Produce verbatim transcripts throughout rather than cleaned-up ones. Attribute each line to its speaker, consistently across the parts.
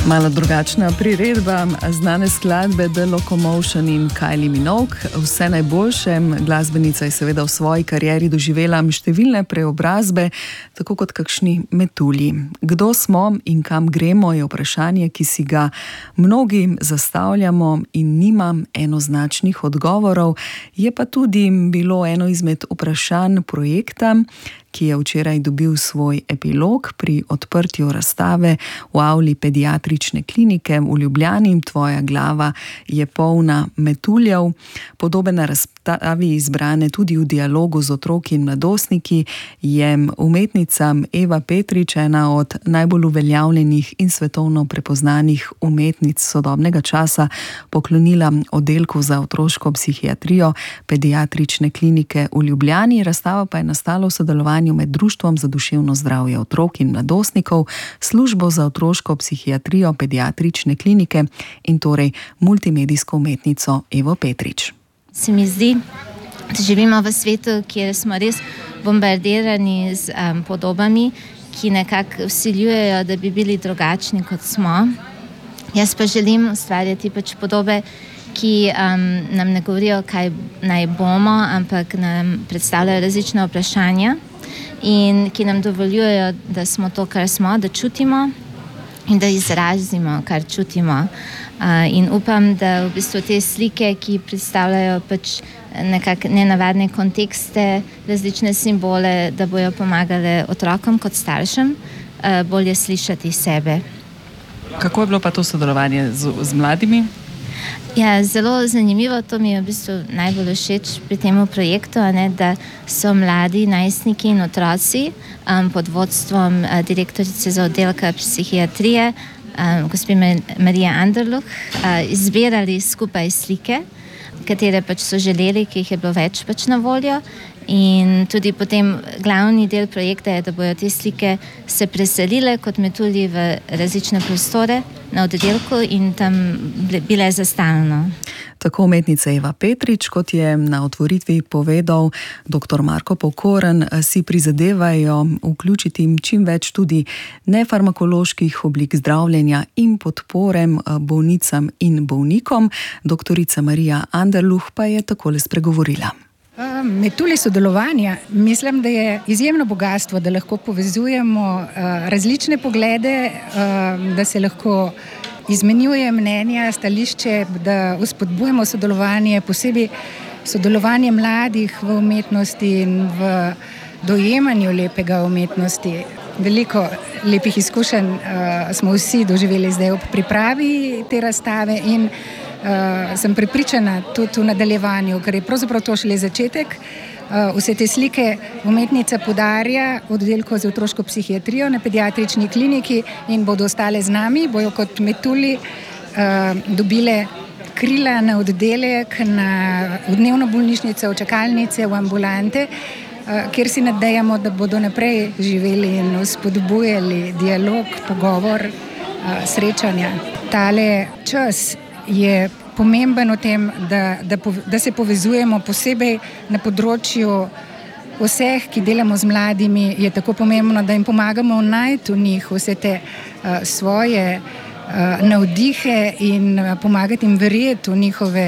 Speaker 1: Malo drugačna priredba, znane skladbe The Locomotion in Kylie Minogue. Vse najboljše. Glasbenica je seveda v svoji karieri doživela številne preobrazbe, tako kot kakšni metulji. Kdo smo in kam gremo, je vprašanje, ki si ga mnogi zastavljamo in nima enoznačnih odgovorov. Je pa tudi bilo eno izmed vprašanj projekta, ki je včeraj dobil svoj epilog pri odprtju razstave v avli pediatrične klinike v Ljubljani. Tvoja glava je polna metuljev. Podobe na razstavi, izbrane tudi v dialogu z otroki in mladostniki, je umetnica Eva Petrič, ena od najbolj uveljavljenih in svetovno prepoznanih umetnic sodobnega časa, poklonila oddelku za otroško psihiatrijo pediatrične klinike v Ljubljani. Razstava pa je nastala v sodelovanju med Društvom za duševno zdravje otrok in mladostnikov, Službo za otroško psihiatrijo pediatrične klinike in torej multimedijsko umetnico Evo Petrič.
Speaker 2: Se mi zdi, da živimo v svetu, kjer smo res bombardirani z um, podobami, ki nekako vsiljujejo, da bi bili drugačni, kot smo. Jaz pa želim ustvarjati pač podobe, ki um, nam ne govorijo, kaj naj bomo, ampak nam predstavljajo različne vprašanja in ki nam dovoljujejo, da smo to, kar smo, da čutimo in da izrazimo, kar čutimo. Uh, in upam, da v bistvu te slike, ki predstavljajo pač nekak nenavadne kontekste, različne simbole, da bojo pomagale otrokom kot staršem uh, bolje slišati sebe.
Speaker 1: Kako je bilo pa to sodelovanje z, z mladimi?
Speaker 2: Ja, zelo zanimivo, to mi je v bistvu najbolj všeč pri tem projektu, ne, da so mladi najstniki in otroci um, pod vodstvom uh, direktorice za oddelka psihiatrije, um, gospe Marije Anderluh, uh, izbirali skupaj slike, katere pač so želeli, ki jih je bilo več pač na voljo. In tudi potem glavni del projekta je, da bojo te slike se preselile kot metulji v različne prostore na oddelku in tam bile za stalno.
Speaker 1: Tako umetnica Eva Petrič, kot je na otvoritvi povedal doktor Marko Pokoren, si prizadevajo vključiti čim več tudi nefarmakoloških oblik zdravljenja in podpore bolnicam in bolnikom. Doktorica Marija Anderluh pa je takole spregovorila.
Speaker 3: Metulji sodelovanja, mislim, da je izjemno bogatstvo, da lahko povezujemo uh, različne poglede, uh, da se lahko izmenjuje mnenja, stališče, da vzpodbujemo sodelovanje, posebej sodelovanje mladih v umetnosti in v dojemanju lepega umetnosti. Veliko lepih izkušenj uh, smo vsi doživeli zdaj ob pripravi te razstave in Uh, sem prepričana tudi v nadaljevanju, ker je pravzaprav to šele začetek. Uh, vse te slike umetnica podarja v oddelku za otroško psihiatrijo na pediatrični kliniki in bodo ostale z nami, bojo kot metulji uh, dobile krila na oddelek, na v dnevno bolnišnico, v čakalnice, v ambulante, uh, kjer si nadejamo, da bodo naprej živeli in spodbujali dialog, pogovor, uh, srečanja. Tale čas je pomemben v tem, da, da, da se povezujemo posebej na področju vseh, ki delamo z mladimi, je tako pomembno, da jim pomagamo najti v njih vse te uh, svoje uh, navdihe in uh, pomagati jim verjeti v njihove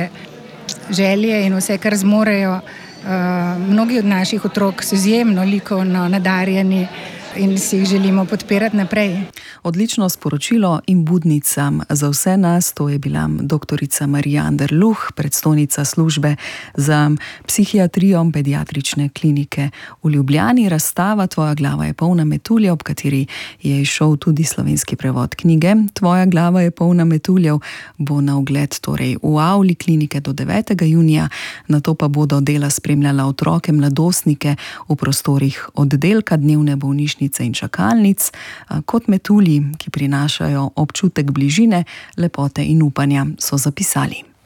Speaker 3: želje in vse, kar zmorejo. Uh, mnogi od naših otrok so izjemno likovno nadarjeni in si jih želimo podpirati naprej.
Speaker 1: Odlično sporočilo in budnica za vse nas, to je bila doktorica Marija Anderluh, predstojnica Službe za psihiatrijo pediatrične klinike v Ljubljani. Razstava Tvoja glava je polna metuljev, ob kateri je izšel tudi slovenski prevod knjige. Tvoja glava je polna metuljev bo na ogled torej v avli klinike do devetega junija, nato pa bodo dela spremljala otroke, mladostnike v prostorih oddelka dnevne bolnišnice in čakalnic, kot metulji, ki prinašajo občutek bližine, lepote in upanja, so zapisali.